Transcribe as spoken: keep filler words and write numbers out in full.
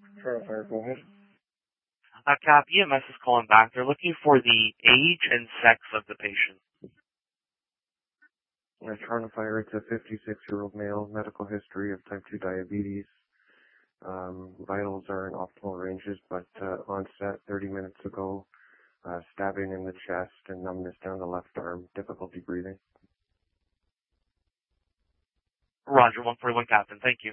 Sure, fire, go ahead. Uh, Cap, E M S is calling back. They're looking for the age and sex of the patient. Uh, Toronto Fire, it's a fifty-six-year-old male, medical history of type two diabetes. Um, vitals are in optimal ranges, but uh, onset thirty minutes ago, uh, stabbing in the chest and numbness down the left arm, difficulty breathing. Roger, one forty-one Captain. Thank you.